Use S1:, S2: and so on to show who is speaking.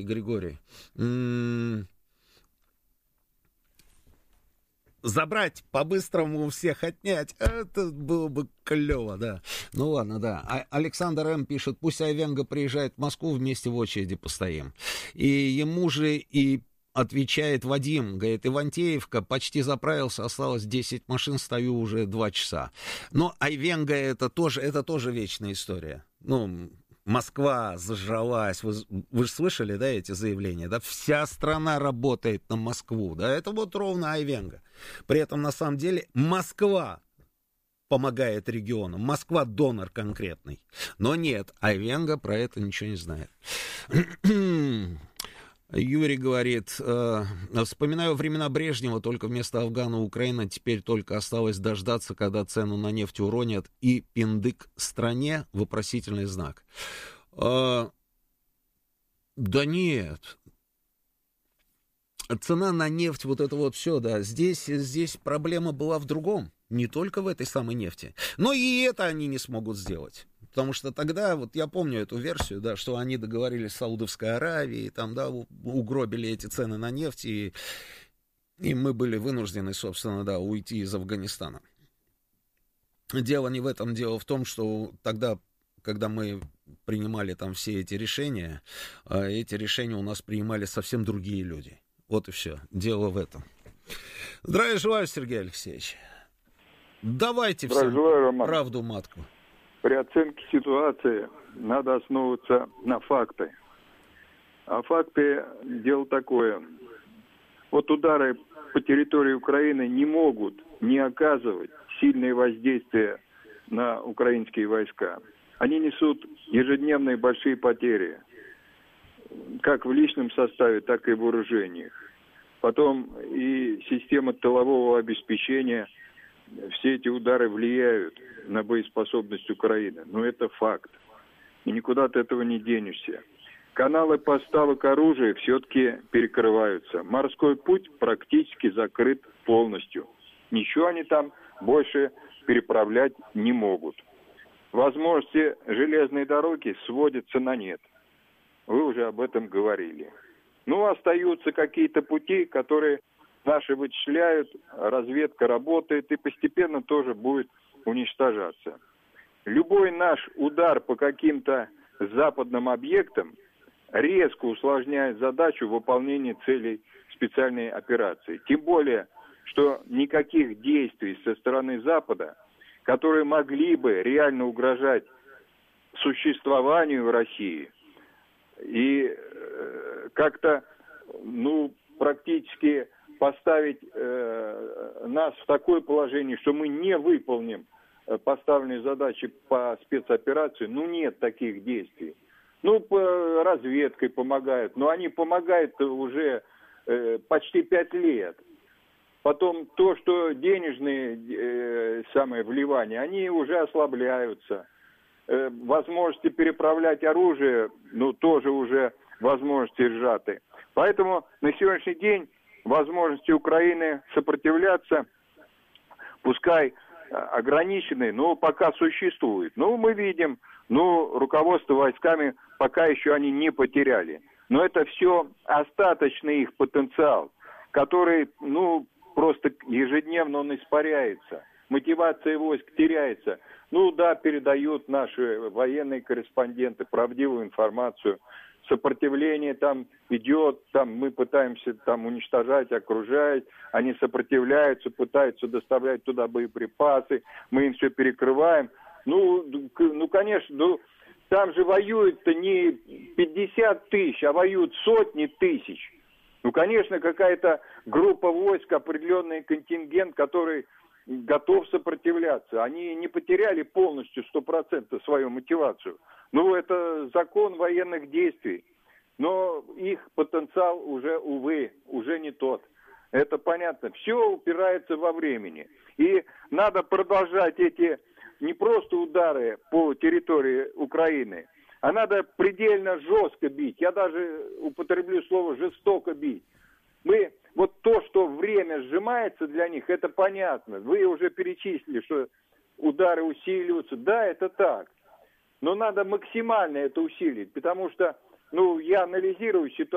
S1: Григорий. Забрать, по-быстрому у всех отнять, это было бы клево, да. Ну ладно, да. Александр М. пишет, пусть Айвенго приезжает в Москву, вместе в очереди постоим. И ему же и отвечает Вадим, говорит, Ивантеевка почти заправился, осталось 10 машин, стою уже 2 часа. Но Айвенго это тоже вечная история. Ну, Москва зажралась, вы же слышали, да, эти заявления, да, вся страна работает на Москву, да, это вот ровно Айвенго. При этом, на самом деле, Москва помогает регионам, Москва донор конкретный. Но нет, Айвенго про это ничего не знает. Юрий говорит, вспоминаю времена Брежнева, только вместо Афгана Украина, теперь только осталось дождаться, когда цену на нефть уронят и пиндык стране, вопросительный знак. Да нет, цена на нефть, вот это вот все, да, здесь проблема была в другом, не только в этой самой нефти, но и это они не смогут сделать. Потому что тогда, вот я помню эту версию, да, что они договорились с Саудовской Аравией, там, да, угробили эти цены на нефть, и мы были вынуждены, собственно, да, уйти из Афганистана. Дело не в этом, дело в том, что тогда, когда мы принимали там все эти решения у нас принимали совсем другие люди. Вот и все, дело в этом. Здравия желаю, Сергей Алексеевич. Давайте всем правду матку.
S2: При оценке ситуации надо основываться на факты. А факты дело такое. Вот удары по территории Украины не могут не оказывать сильное воздействие на украинские войска. Они несут ежедневные большие потери, как в личном составе, так и в вооружениях. Потом и система тылового обеспечения. Все эти удары влияют на боеспособность Украины. Но это факт. И никуда от этого не денешься. Каналы поставок оружия все-таки перекрываются. Морской путь практически закрыт полностью. Ничего они там больше переправлять не могут. Возможности железной дороги сводятся на нет. Вы уже об этом говорили. Ну, остаются какие-то пути, которые наши вычисляют, разведка работает и постепенно тоже будет уничтожаться. Любой наш удар по каким-то западным объектам резко усложняет задачу выполнения целей специальной операции. Тем более, что никаких действий со стороны Запада, которые могли бы реально угрожать существованию России и как-то, практически поставить нас в такое положение, что мы не выполним поставленные задачи по спецоперации, нет таких действий. По разведкой помогают, но они помогают уже почти 5 лет. Потом то, что денежные вливания, они уже ослабляются. Возможности переправлять оружие, тоже уже возможности сжаты. Поэтому на сегодняшний день возможности Украины сопротивляться, пускай ограниченные, но пока существуют. Мы видим, руководство войсками пока еще они не потеряли. Но это все остаточный их потенциал, который, просто ежедневно он испаряется. Мотивация войск теряется. Передают наши военные корреспонденты правдивую информацию. Сопротивление там идет, мы пытаемся уничтожать, окружать, они сопротивляются, пытаются доставлять туда боеприпасы, мы им все перекрываем. Конечно, там же воюют-то не 50 тысяч, а воюют сотни тысяч. Конечно, какая-то группа войск, определенный контингент, который готов сопротивляться. Они не потеряли полностью 100% свою мотивацию. Это закон военных действий. Но их потенциал уже, увы, уже не тот. Это понятно. Все упирается во времени. И надо продолжать эти не просто удары по территории Украины, а надо предельно жестко бить. Я даже употреблю слово жестоко бить. То, что время сжимается для них, это понятно. Вы уже перечислили, что удары усиливаются. Да, это так. Но надо максимально это усилить, потому что, я анализирую ситуацию.